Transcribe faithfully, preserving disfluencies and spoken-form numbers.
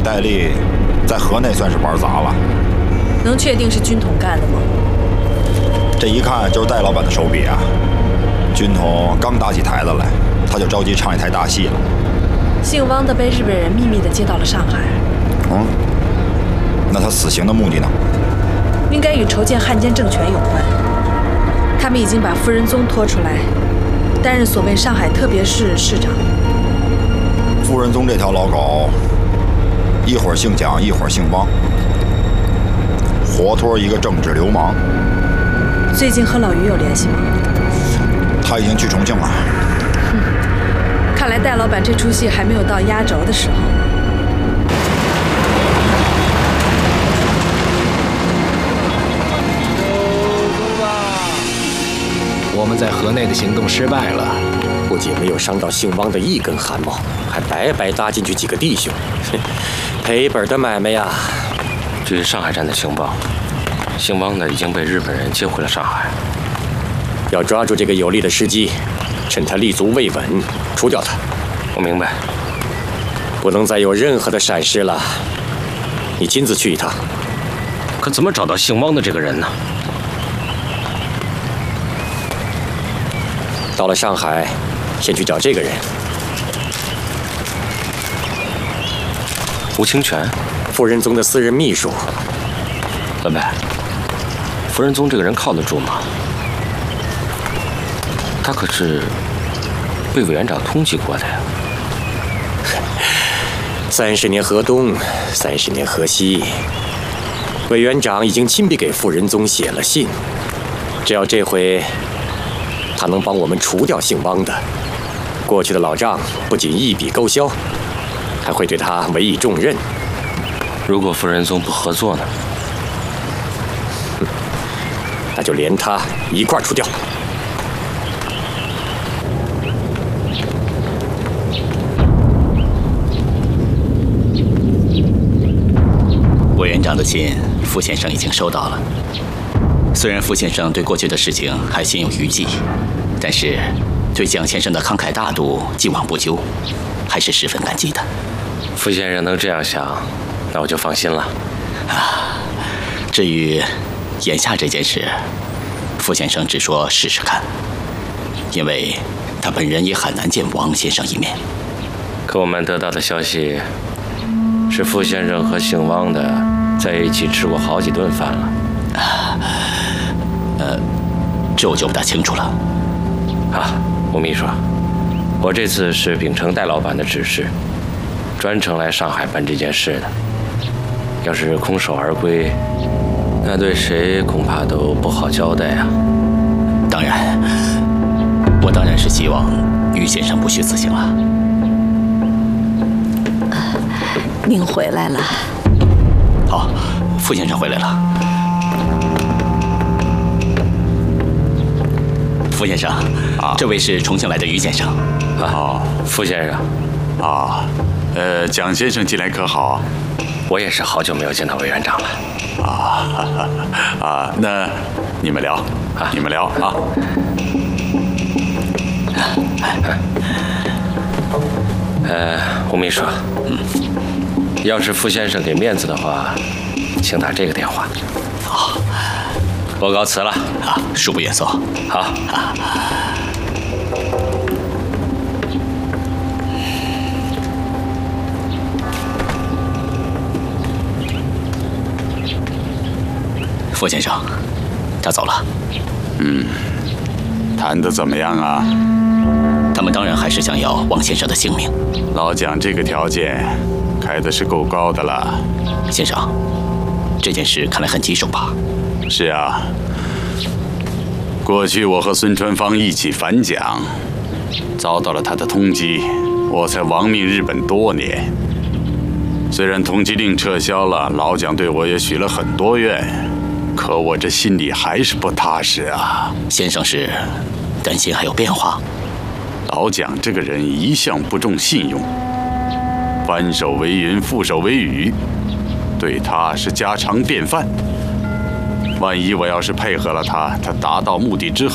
戴笠在河内算是玩砸了。 能确定是军统干的吗？ 这一看就是戴老板的手笔啊！军统刚打起台子来，他就着急唱一台大戏了。 姓汪的被日本人秘密地接到了上海。 嗯，那他死刑的目的呢？ 应该与筹建汉奸政权有关。他们已经把傅仁宗拖出来，担任所谓上海特别市市长。 傅仁宗这条老狗，一会儿姓蒋，一会儿姓汪，活脱一个政治流氓。 最近和老于有联系吗？ 他已经去重庆了。 哼，看来戴老板这出戏还没有到压轴的时候。 我们在河内的行动失败了， 不仅没有伤到姓汪的一根汗毛，还白白搭进去几个弟兄，赔本的买卖呀！ 据上海站的情报，姓汪的已经被日本人接回了上海。 要抓住这个有利的时机，趁他立足未稳，除掉他。 我明白， 不能再有任何的闪失了。你亲自去一趟。 可怎么找到姓汪的这个人呢？ 到了上海，先去找这个人。 吴清泉， 傅仁宗的私人秘书。 文白，傅仁宗这个人靠得住吗？他可是被委员长通缉过的呀。 三十年河东，三十年河西。委员长已经亲笔给傅仁宗写了信，只要这回他能帮我们除掉姓汪的，过去的老账不仅一笔勾销，还会对他委以重任。 如果傅仁宗不合作呢？ 那就连他一块儿除掉。 委员长的信，傅先生已经收到了。虽然傅先生对过去的事情还心有余悸，但是对蒋先生的慷慨大度、既往不咎，还是十分感激的。 傅先生能这样想，那我就放心了。 啊，至于眼下这件事，傅先生只说试试看，因为他本人也很难见王先生一面。 可我们得到的消息是，傅先生和姓汪的在一起吃过好几顿饭了。 啊，呃，这我就不大清楚了。 啊，吴秘书，我这次是秉承戴老板的指示，专程来上海办这件事的。要是空手而归，那对谁恐怕都不好交代啊。 当然，我当然是希望于先生不虚此行了。 啊，您回来了。 好，傅先生回来了。傅先生，啊，这位是重庆来的于先生。 啊，傅先生。 啊，呃，蒋先生近来可好？ 我也是好久没有见到委员长了。 啊啊，那你们聊，啊，你们聊啊。 呃，吴秘书，嗯，要是傅先生给面子的话，请打这个电话。 好， 我告辞了。 啊，恕不远送。 好。啊。 傅先生，他走了。 嗯，谈得怎么样啊？ 他们当然还是想要王先生的性命。 老蒋这个条件开的是够高的了。 先生，这件事看来很棘手吧？ 是啊，过去我和孙传芳一起反蒋，遭到了他的通缉，我才亡命日本多年。虽然通缉令撤销了，老蒋对我也许了很多愿。可我这心里还是不踏实啊！ 先生是担心还有变化？ 老蒋这个人一向不重信用，翻手为云，覆手为雨，对他是家常便饭。万一我要是配合了他，他达到目的之后，